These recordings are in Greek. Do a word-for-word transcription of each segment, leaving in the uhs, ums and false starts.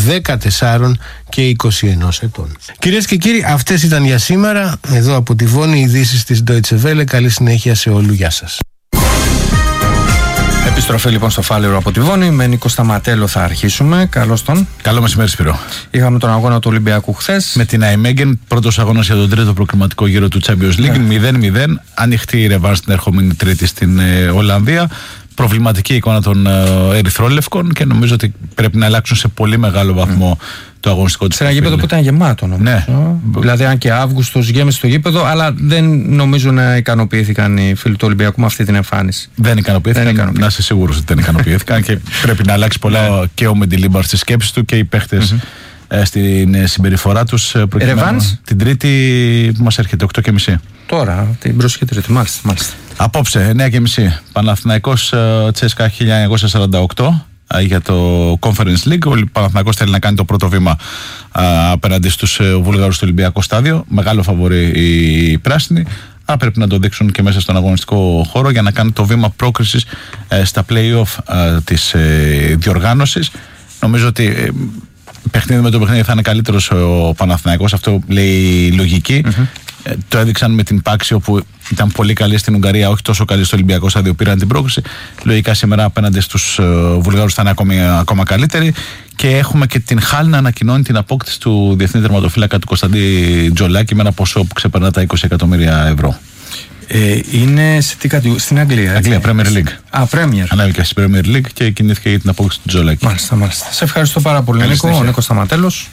δεκατέσσερα και είκοσι ένα ετών. Κυρίες και κύριοι, αυτές ήταν για σήμερα. Εδώ από τη Βόνη, ειδήσεις της Deutsche Welle. Καλή συνέχεια σε όλου. Γεια σας. Επιστροφή λοιπόν στο Φάληρο από τη Βόνη. Με Νίκο Σταματέλο θα αρχίσουμε. Καλώς τον. Καλό μεσημέρι, Σπύρο. Είχαμε τον αγώνα του Ολυμπιακού χθες. Με την Αϊμέγεν, πρώτος αγώνας για τον τρίτο προκριματικό γύρο του Champions League. μηδέν μηδέν. Ανοιχτή η ρεβάνς την ερχόμενη Τρίτη στην ε, Ολλανδία. Προβληματική εικόνα των ε, ερυθρόλευκων και νομίζω ότι πρέπει να αλλάξουν σε πολύ μεγάλο βαθμό mm. το αγωνιστικό της. Σε ένα γήπεδο που ήταν γεμάτο, νομίζω. Ναι. Δηλαδή, αν και Αύγουστος γέμισε το γήπεδο, αλλά δεν νομίζω να ικανοποιήθηκαν οι φίλοι του Ολυμπιακού με αυτή την εμφάνιση. Δεν ικανοποιήθηκαν. Δεν να είσαι σίγουρος ότι δεν ικανοποιήθηκαν και πρέπει να αλλάξει πολλά και ο Μεντιλίμπαρ στις σκέψεις του και οι παίχτες mm-hmm. στην συμπεριφορά τους. Ρεβάνς. Την Τρίτη που μας έρχεται, οκτώ και μισή. Τώρα, την πρόσεχε Τρίτη, μάλιστα, μάλιστα. Απόψε, εννιά και μισή. Παναθηναϊκός Τσέσκα χίλια εννιακόσια σαράντα οκτώ για το Conference League. Ο Παναθηναϊκός θέλει να κάνει το πρώτο βήμα α, απέναντι στους Βούλγαρους στο Ολυμπιακό στάδιο. Μεγάλο φαβορί οι πράσινοι. Άρα πρέπει να το δείξουν και μέσα στον αγωνιστικό χώρο για να κάνουν το βήμα πρόκρισης ε, στα play-off ε, της ε, διοργάνωσης. Νομίζω ότι ε, παιχνίδι με το παιχνίδι θα είναι καλύτερος ο Παναθηναϊκός. Αυτό λέει η λογική. Mm-hmm. Ε, το έδειξαν με την Πάξη, όπου ήταν πολύ καλή στην Ουγγαρία, όχι τόσο καλή στο Ολυμπιακό στάδιο, πήραν την πρόκριση. Λογικά σήμερα απέναντι στους ε, Βουλγάρους θα είναι ακόμη, ακόμα καλύτερη. Και έχουμε και την Χάλ να ανακοινώνει την απόκτηση του διεθνή τερματοφύλακα του Κωνσταντί Τζολάκη με ένα ποσό που ξεπερνά τα είκοσι εκατομμύρια ευρώ. Ε, είναι σε τι κατηγορία, στην Αγγλία. Αγγλία, Premier League. Α, Premier. Ανέβηκε στην Premier League και κινήθηκε για την απόκτηση του Τζολάκη. Μάλιστα, μάλιστα. Σε ευχαριστώ πάρα πολύ, Νίκο. Ο Νίκος Σταματέλος.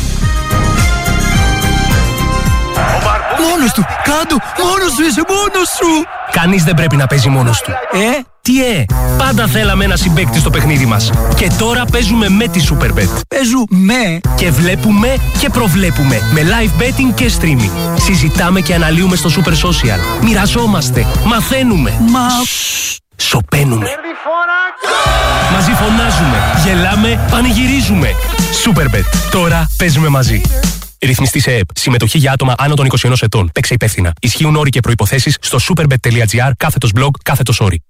Μόνος του! Κάντο! Μόνος σου είσαι! Μόνος σου! Κανείς δεν πρέπει να παίζει μόνος του. Ε? Τι ε! Πάντα θέλαμε ένα συμπαίκτη στο παιχνίδι μας. Και τώρα παίζουμε με τη Superbet. Παίζουμε! Και βλέπουμε και προβλέπουμε. Με live betting και streaming. Συζητάμε και αναλύουμε στο Super Social. Μοιραζόμαστε. Μαθαίνουμε. Μα... Σοπαίνουμε. Μαζί φωνάζουμε. Γελάμε. Πανηγυρίζουμε. Superbet. Τώρα παίζουμε μαζί. Ρυθμιστή σε ΕΕΠ. Συμμετοχή για άτομα άνω των είκοσι ενός ετών. Παίξε υπεύθυνα. Ισχύουν όροι και προϋποθέσεις στο superbet.gr κάθετος blog κάθετος όροι.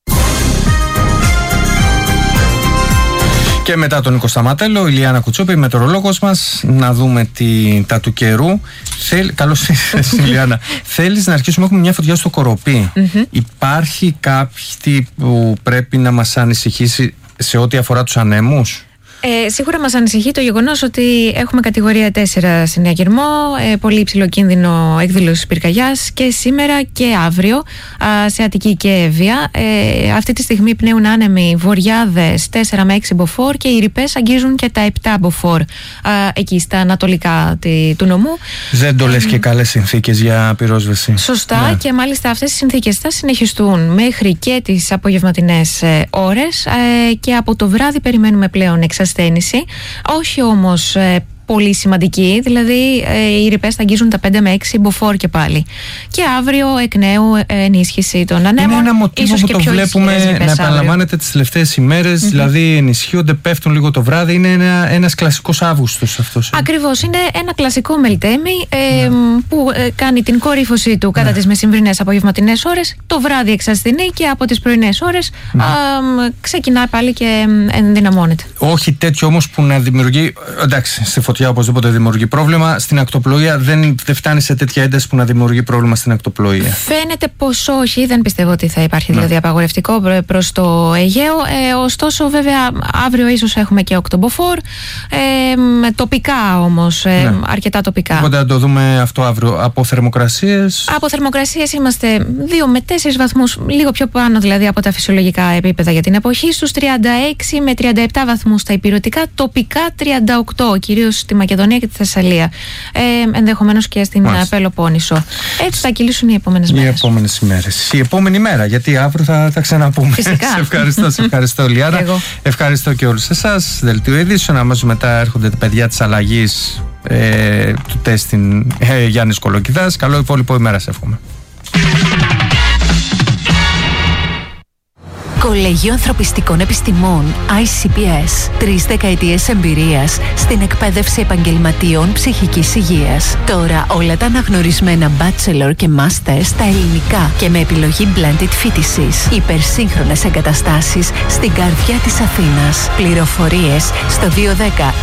Και μετά τον Νίκο Σταματέλο, η Λιάννα Κουτσούπη, μετεωρολόγος μας, να δούμε τι, τα του καιρού. Θέλ, καλώς ήρθες, Λιάννα. Θέλεις να αρχίσουμε, έχουμε μια φωτιά στο Κοροπή. Mm-hmm. Υπάρχει κάτι που πρέπει να μας ανησυχήσει σε ό,τι αφορά τους ανέμους? Ε, σίγουρα μας ανησυχεί το γεγονός ότι έχουμε κατηγορία τέσσερα συναγερμό, ε, πολύ υψηλό κίνδυνο εκδήλωσης πυρκαγιάς και σήμερα και αύριο α, σε Αττική και Εύβοια. Ε, αυτή τη στιγμή πνέουν άνεμοι βορειάδες τέσσερα με έξι μποφόρ και οι ρηπές αγγίζουν και τα επτά μποφόρ α, εκεί στα ανατολικά τη, του νομού. Δεν το λες και καλές συνθήκες για πυρόσβεση. Σωστά, ναι. Και μάλιστα αυτές οι συνθήκες θα συνεχιστούν μέχρι και τις απογευματινές ε, ώρες ε, και από το βράδυ περιμένουμε πλέον εξασθένηση. Όχι όμως ε, πολύ σημαντική, δηλαδή ε, οι ρηπές θα αγγίζουν τα πέντε με έξι μποφόρ και πάλι. Και αύριο εκ νέου ε, ενίσχυση των ανέμων. Είναι ένα μοτίβο που το βλέπουμε να επαναλαμβάνεται τις τελευταίες ημέρες, mm-hmm. δηλαδή ενισχύονται, πέφτουν λίγο το βράδυ. Είναι ένα, ένας κλασικός Αύγουστος αυτός. Ε. Ακριβώς, είναι ένα κλασικό μελτέμι ε, ναι. που ε, κάνει την κορύφωση του κατά ναι. τις μεσημβρινές απογευματινές ώρες, το βράδυ εξασθενεί και από τις πρωινές ώρες ναι. α, ξεκινάει πάλι και ενδυναμώνεται. Όχι τέτοιο όμως που να δημιουργεί, εντάξει, στη φωτιά οπωσδήποτε δημιουργεί πρόβλημα. Στην ακτοπλοεία δεν, δεν φτάνει σε τέτοια ένταση που να δημιουργεί πρόβλημα στην ακτοπλοεία. Φαίνεται πως όχι, δεν πιστεύω ότι θα υπάρχει ναι. δηλαδή απαγορευτικό προς το Αιγαίο. Ε, ωστόσο, βέβαια, αύριο ίσως έχουμε και οκτωμποφόρ. Ε, τοπικά όμως, ε, ναι. αρκετά τοπικά. Οπότε να το δούμε αυτό αύριο. Από θερμοκρασίες. Από θερμοκρασίες είμαστε δύο με τέσσερις βαθμούς, λίγο πιο πάνω δηλαδή από τα φυσιολογικά επίπεδα για την εποχή. Στους τριάντα έξι με τριάντα επτά βαθμούς στα ηπειρωτικά, τοπικά τριάντα οκτώ, κυρίως στη Μακεδονία και τη Θεσσαλία. Ε, ενδεχομένως και στην Μάλιστα. Πελοπόννησο. Έτσι θα κυλήσουν οι επόμενες μέρες. Οι επόμενες ημέρες. Η επόμενη μέρα, γιατί αύριο θα τα ξαναπούμε. Φυσικά. Σε ευχαριστώ, σε ευχαριστώ, Λιάνα. Ευχαριστώ και όλους εσάς. Δελτίο ειδήσεων. Αμέσως μετά έρχονται τα παιδιά της αλλαγής ε, του τεστ ε, Γιάννης Κολοκυδάς. Καλό υπόλοιπο ημέρα, σε εύχομαι. Κολέγιο Ανθρωπιστικών Επιστημών άι σι πι ες. Τρεις δεκαετίες εμπειρίας στην εκπαίδευση επαγγελματιών ψυχικής υγείας. Τώρα όλα τα αναγνωρισμένα bachelor και master στα ελληνικά και με επιλογή blended φοιτησης. Υπερσύγχρονες εγκαταστάσεις στην καρδιά της Αθήνας. Πληροφορίες στο δύο ένα μηδέν